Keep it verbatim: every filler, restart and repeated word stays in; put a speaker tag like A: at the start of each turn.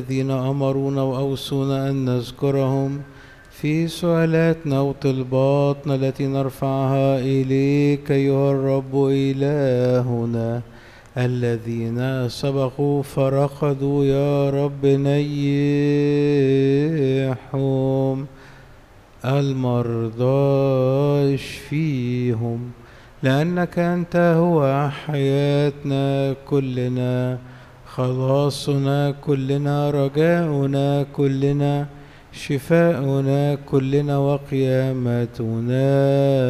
A: الذين أمرونا وأوصونا أن نذكرهم في سؤالاتنا وطلباتنا التي نرفعها إليك أيها الرب إلهنا. الذين سبقوا فرقدوا يا رب نيحهم، المرضى اشفيهم، لأنك أنت هو حياتنا كلنا، خلاصنا كلنا، رجاؤنا كلنا، شفاؤنا كلنا وقيامتنا.